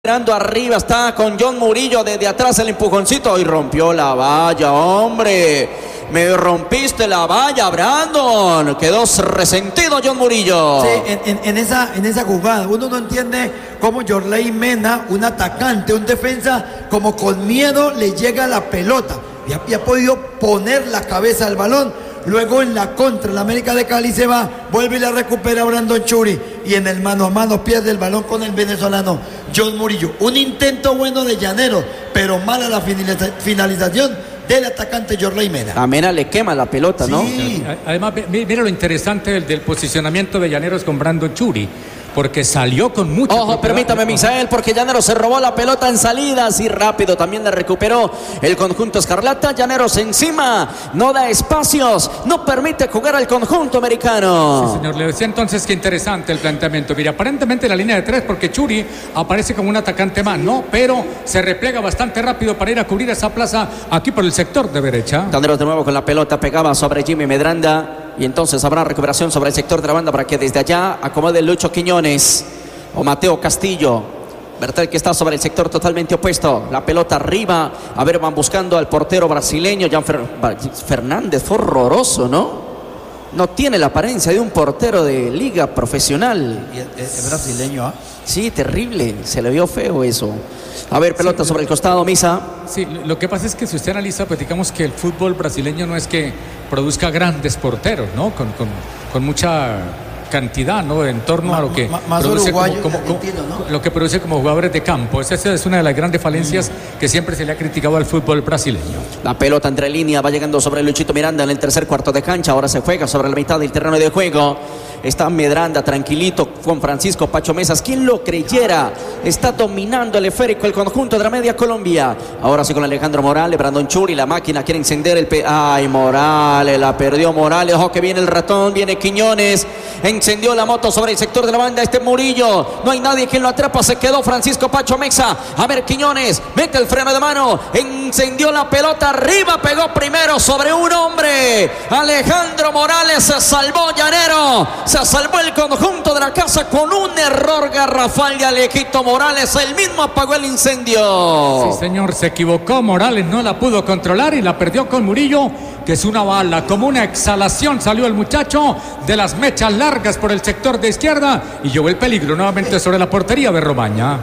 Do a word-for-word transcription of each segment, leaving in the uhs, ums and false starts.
Mirando arriba, está con John Murillo desde atrás el empujoncito y rompió la valla, hombre. Me rompiste la valla, Brandon. Quedó resentido John Murillo. Sí, en, en, en, esa, en esa jugada uno no entiende cómo Yorley Mena, un atacante, un defensa, como con miedo le llega la pelota y ha, y ha podido poner la cabeza al balón. Luego en la contra, la América de Cali se va, vuelve y la recupera Brandon Churi. Y en el mano a mano pierde el balón con el venezolano John Murillo. Un intento bueno de Llanero, pero mala la finalización del atacante Yorley Mena. A Mena le quema la pelota, ¿no? Sí. Además, mira lo interesante del, del posicionamiento de Llaneros con Brandon Churi, porque salió con mucho. Ojo, permítame, Misael, porque Llaneros se robó la pelota en salida, así rápido también la recuperó el conjunto escarlata. Llaneros encima, no da espacios, no permite jugar al conjunto americano. Sí, señor, le decía entonces que interesante el planteamiento. Mira, aparentemente la línea de tres, porque Churi aparece como un atacante más, ¿no? Pero se replega bastante rápido para ir a cubrir esa plaza aquí por el sector de derecha. Llaneros de nuevo con la pelota, pegaba sobre Jimmy Medranda. Y entonces habrá recuperación sobre el sector de la banda para que desde allá acomode el Lucho Quiñones o Mateo Castillo. Bertel que está sobre el sector totalmente opuesto. La pelota arriba. A ver, van buscando al portero brasileño. Jan Fer... Fernández fue horroroso, ¿no? No tiene la apariencia de un portero de liga profesional. ¿Es brasileño? ¿eh? Sí, terrible. Se le vio feo eso. A ver, pelota sí, sobre el costado, Misa. Sí, lo que pasa es que si usted analiza, pues digamos que el fútbol brasileño no es que produzca grandes porteros, ¿no? Con, con, con mucha cantidad, ¿no? En torno a lo que más produce como, como, como, ¿no? Lo que produce como jugadores de campo. Esa es una de las grandes falencias mm. que siempre se le ha criticado al fútbol brasileño. La pelota entre línea va llegando sobre Luchito Miranda en el tercer cuarto de cancha. Ahora se juega sobre la mitad del terreno de juego. Está Medranda tranquilito con Francisco Pacho Mesas. ¿Quién lo creyera? Está dominando el esférico el conjunto de la media Colombia. Ahora sí con Alejandro Morales, Brandon Churi. La máquina quiere encender el... Pe Ay, Morales, la perdió Morales. Ojo que viene el ratón, viene Quiñones. Encendió la moto sobre el sector de la banda. Este Murillo. No hay nadie quien lo atrapa. Se quedó Francisco Pacho Mesa. A ver, Quiñones. Mete el freno de mano. Encendió la pelota arriba. Pegó primero sobre un hombre. Alejandro Morales se salvó, Llanero. Se salvó el conjunto de la casa con un error garrafal de Alejito Morales. Él mismo apagó el incendio. Sí, señor, se equivocó Morales, no la pudo controlar y la perdió con Murillo, que es una bala, como una exhalación salió el muchacho de las mechas largas por el sector de izquierda y llevó el peligro nuevamente sobre la portería de Romaña.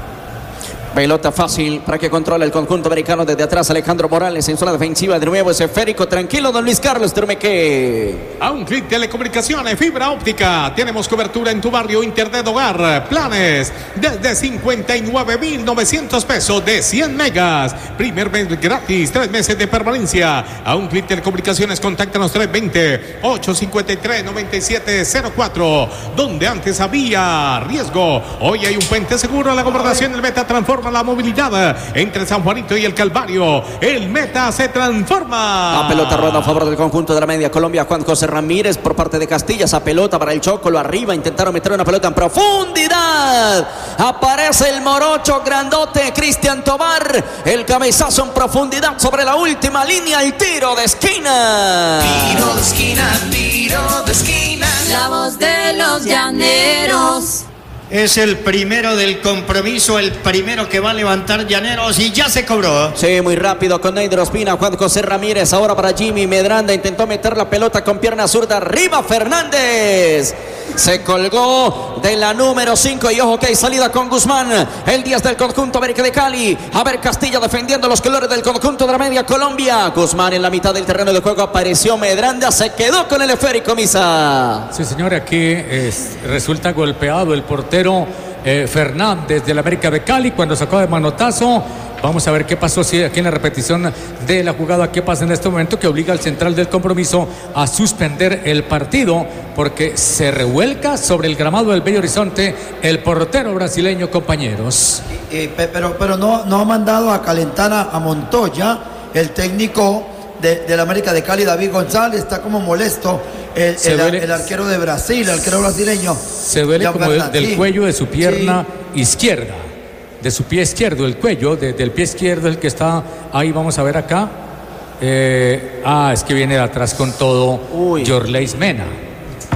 Pelota fácil para que controle el conjunto americano desde atrás. Alejandro Morales en zona defensiva de nuevo. Ese esférico tranquilo, don Luis Carlos Turmeque. A un clic, telecomunicaciones, fibra óptica. Tenemos cobertura en tu barrio, internet hogar. Planes desde cincuenta y nueve mil novecientos pesos de cien megas. Primer mes gratis, tres meses de permanencia. A un clic, telecomunicaciones, contáctanos tres dos cero, ocho cinco tres, nueve siete cero cuatro. Donde antes había riesgo, hoy hay un puente seguro. La gobernación del Meta transforma la movilidad entre San Juanito y el Calvario. El Meta se transforma. La pelota rueda a favor del conjunto de la media Colombia. Juan José Ramírez por parte de Castilla. Esa pelota para el Chocolo arriba. Intentaron meter una pelota en profundidad. Aparece el morocho grandote Cristian Tobar. El cabezazo en profundidad sobre la última línea. El tiro de esquina. Tiro de esquina, tiro de esquina. La voz de los llaneros. Es el primero del compromiso, el primero que va a levantar Llaneros y ya se cobró. Sí, muy rápido con Neider Ospina, Juan José Ramírez, ahora para Jimmy Medranda, intentó meter la pelota con pierna zurda, arriba Fernández. Se colgó de la número cinco y ojo que hay salida con Guzmán, el diez del conjunto América de Cali. A ver, Castilla defendiendo los colores del conjunto de la media Colombia. Guzmán en la mitad del terreno de juego, apareció Medranda, se quedó con el esférico, Misa. Sí, señor, aquí es, resulta golpeado el portero eh, Fernández del América de Cali cuando sacó de manotazo. Vamos a ver qué pasó si aquí en la repetición de la jugada, qué pasa en este momento que obliga al central del compromiso a suspender el partido porque se revuelca sobre el gramado del Bello Horizonte el portero brasileño, compañeros. Eh, eh, pero pero no, no ha mandado a calentar a, a Montoya, el técnico de, de la América de Cali, David González, está como molesto. El, el, duele, el arquero de Brasil, el arquero brasileño. Se duele como del, del cuello de su pierna sí. izquierda. De su pie izquierdo, el cuello de, del pie izquierdo, el que está ahí, vamos a ver acá. Eh, ah, es que viene de atrás con todo Yorley Mena.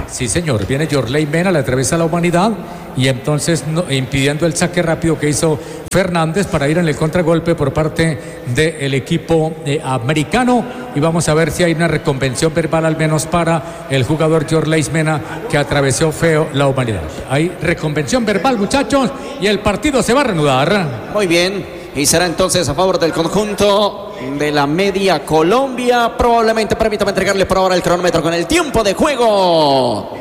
Sí, señor, viene Yorley Mena, le atraviesa la humanidad y entonces no, impidiendo el saque rápido que hizo Fernández para ir en el contragolpe por parte del equipo eh, americano. Y vamos a ver si hay una reconvención verbal al menos para el jugador Yorley Mena, que atravesó feo la humanidad. Hay reconvención verbal, muchachos, y el partido se va a reanudar. Muy bien. Y será entonces a favor del conjunto de la Media Colombia. Probablemente, permítame entregarle por ahora el cronómetro con el tiempo de juego.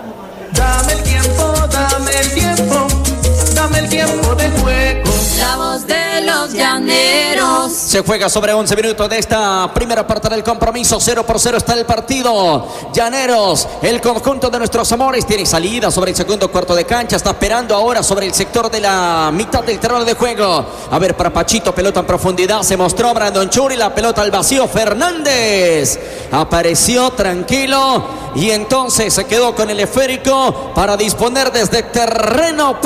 Dame el tiempo, dame el tiempo, dame el tiempo de juego. La voz de los llaneros. Se juega sobre once minutos de esta primera parte del compromiso. Cero por cero está el partido. Llaneros, el conjunto de nuestros amores, tiene salida sobre el segundo cuarto de cancha. Está esperando ahora sobre el sector de la mitad del terreno de juego. A ver, para Pachito, pelota en profundidad. Se mostró Brandon Churi, la pelota al vacío. Fernández apareció tranquilo y entonces se quedó con el esférico para disponer desde terreno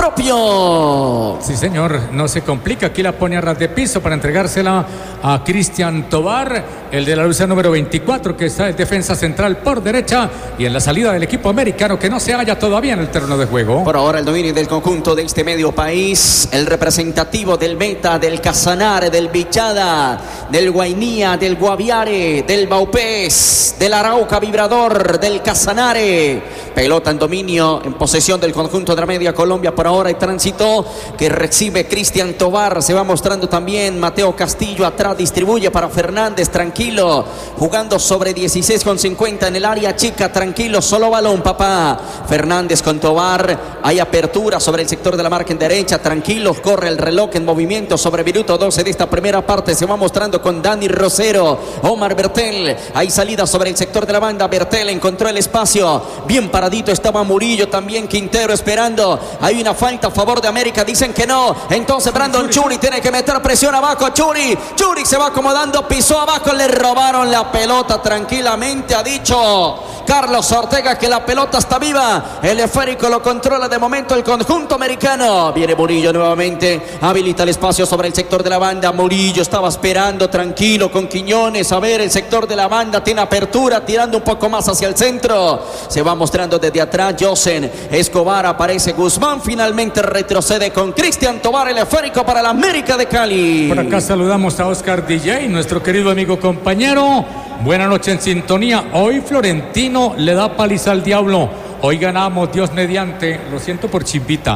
propio. Sí, señor, no se complica. Aquí la pone a ras de piso para entregársela a Cristian Tobar, el de la lucha número veinticuatro, que está en defensa central por derecha, y en la salida del equipo americano, que no se halla todavía en el terreno de juego. Por ahora el dominio del conjunto de este medio país, el representativo del Meta, del Casanare, del Bichada, del Guainía, del Guaviare, del Baupés, del Arauca Vibrador, del Casanare. Pelota en dominio, en posesión del conjunto de la Media Colombia. Por ahora el tránsito que recibe Cristian Tobar. Se va mostrando también Mateo Castillo atrás, distribuye para Fernández, tranquilo, jugando sobre dieciséis con cincuenta en el área chica, tranquilo, solo balón, papá. Fernández con Tobar, hay apertura sobre el sector de la marca en derecha, tranquilo, corre el reloj en movimiento sobre minuto doce de esta primera parte. Se va mostrando con Dani Rosero, Omar Bertel, hay salida sobre el sector de la banda. Bertel encontró el espacio, bien paradito estaba Murillo, también Quintero esperando. Hay una falta a favor de América, dicen que no. Entonces Brandon Churi tiene que meter presión abajo. Churi, Churi se va acomodando, pisó abajo, le robaron la pelota tranquilamente. Ha dicho Carlos Ortega que la pelota está viva. El esférico lo controla de momento el conjunto americano. Viene Murillo nuevamente, habilita el espacio sobre el sector de la banda. Murillo estaba esperando tranquilo con Quiñones. A ver, el sector de la banda tiene apertura, tirando un poco más hacia el centro. Se va mostrando desde atrás Josen Escobar, aparece Guzmán, finalmente retrocede con Cristian Tobar, el esférico para la América de Cali. Por acá saludamos a Oscar D J, nuestro querido amigo compañero. Buena noche en sintonía. Hoy Florentino le da paliza al diablo. Hoy ganamos, Dios mediante. Lo siento por Chimpita.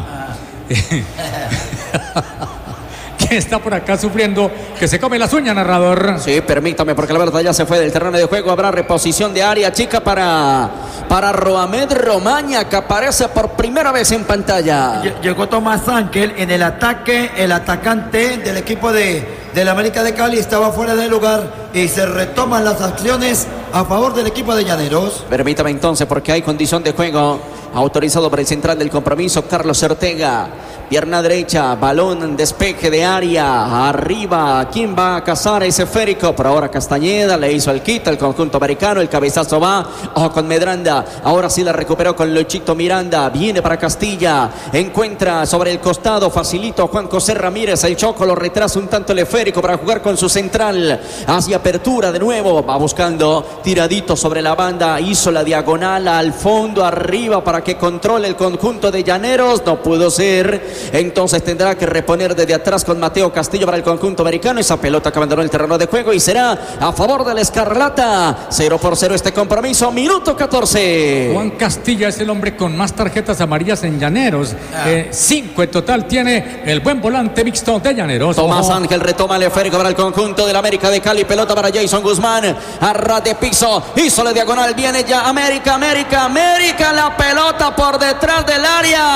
Que está por acá sufriendo, que se come las uñas, narrador. Sí, permítame, porque la verdad ya se fue del terreno de juego. Habrá reposición de área chica para, para Roamed Romaña, que aparece por primera vez en pantalla. Llegó Tomás Ángel en el ataque. El atacante del equipo de, de la América de Cali estaba fuera del lugar y se retoman las acciones a favor del equipo de Llaneros. Permítame entonces, porque hay condición de juego. Autorizado por el central del compromiso, Carlos Ortega. Pierna derecha, balón, despeje de área, arriba. ¿Quién va a cazar ese esférico? Por ahora Castañeda, le hizo el quita el conjunto americano, el cabezazo va, ojo con Medranda, ahora sí la recuperó con Luchito Miranda, viene para Castilla, encuentra sobre el costado, facilito Juan José Ramírez, el Choco lo retrasa un tanto el esférico para jugar con su central, hacia apertura de nuevo, va buscando tiradito sobre la banda, hizo la diagonal al fondo, arriba para que controle el conjunto de Llaneros, no pudo ser. Entonces tendrá que reponer desde atrás con Mateo Castillo para el conjunto americano. Esa pelota que abandonó el terreno de juego y será a favor de la Escarlata. Cero por cero este compromiso, minuto catorce. Juan Castilla es el hombre con más tarjetas amarillas en Llaneros. Ah. Eh, cinco en total tiene el buen volante mixto de Llaneros. Tomás Ojo. Ángel retoma el esférico para el conjunto de la América de Cali. Pelota para Jason Guzmán. A ras de piso. Hizo la diagonal. Viene ya América, América, América. La pelota por detrás del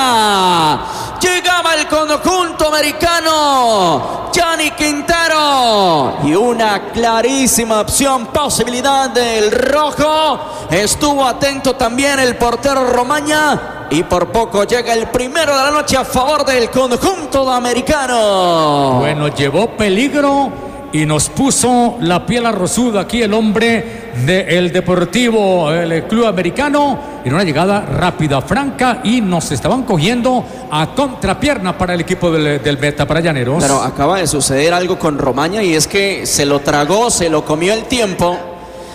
área. Llegaba el conjunto americano, Gianni Quintero, y una clarísima opción, posibilidad del rojo. Estuvo atento también el portero Romaña y por poco llega el primero de la noche a favor del conjunto americano. Bueno, llevó peligro y nos puso la piel arrozuda aquí el hombre del Deportivo, el club americano, en una llegada rápida, franca, y nos estaban cogiendo a contrapierna para el equipo del, del Meta, para Llaneros. Pero acaba de suceder algo con Romaña y es que se lo tragó, se lo comió el tiempo.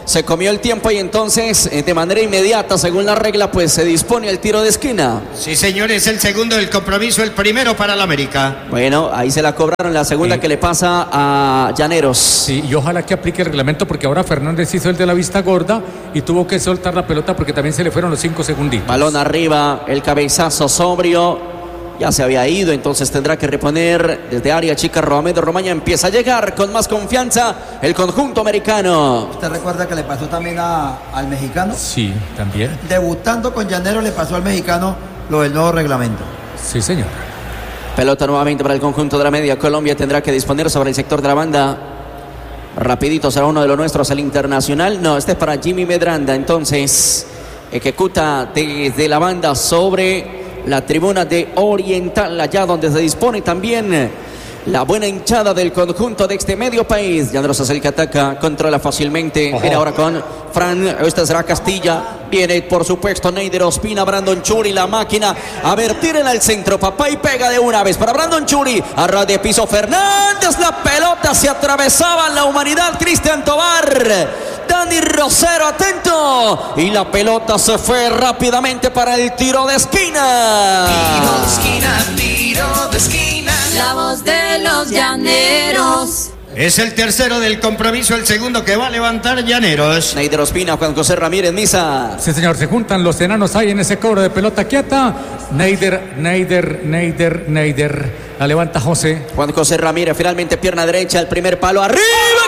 se comió el tiempo y entonces eh, de manera inmediata, según la regla, pues se dispone el tiro de esquina. Sí, señores, el segundo del compromiso, el primero para el América. Bueno, ahí se la cobraron, la segunda Sí. que le pasa a Llaneros. Sí, y ojalá que aplique el reglamento porque ahora Fernández hizo el de la vista gorda y tuvo que soltar la pelota porque también se le fueron los cinco segunditos. Balón arriba, el cabezazo sobrio. Ya se había ido, entonces tendrá que reponer desde área chica. Romedo Romaña empieza a llegar con más confianza el conjunto americano. ¿Usted recuerda que le pasó también a- al mexicano? Sí, también. Debutando con Llanero le pasó al mexicano lo del nuevo reglamento. Sí, señor. Pelota nuevamente para el conjunto de la media. Colombia tendrá que disponer sobre el sector de la banda. Rapidito será uno de los nuestros, el internacional. No, este es para Jimmy Medranda. Entonces ejecuta desde la banda sobre la tribuna de Oriental, allá donde se dispone también la buena hinchada del conjunto de este medio país. Llaneros es el que ataca, controla fácilmente. Ojo. Viene ahora con Fran, esta será Castilla. Viene por supuesto Neider Ospina, Brandon Churi, la máquina. A ver, tiren al centro, papá, y pega de una vez para Brandon Churi. A ras de piso Fernández, la pelota se atravesaba en la humanidad. Cristian Tobar. Dani Rosero, atento. Y la pelota se fue rápidamente para el tiro de esquina. Tiro de esquina, tiro de esquina. La voz de los llaneros. Es el tercero del compromiso, el segundo que va a levantar Llaneros. Neider Ospina, Juan José Ramírez, Misa. Sí, señor, se juntan los enanos ahí en ese cobro de pelota quieta. Neider, Neider, Neider, Neider. La levanta José. Juan José Ramírez, finalmente pierna derecha, el primer palo arriba.